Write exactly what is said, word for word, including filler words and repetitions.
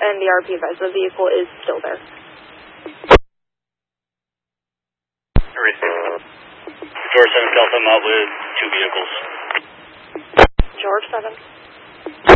and the R P advised the vehicle is still there. George seven Delta, I'm out with two vehicles. George seven.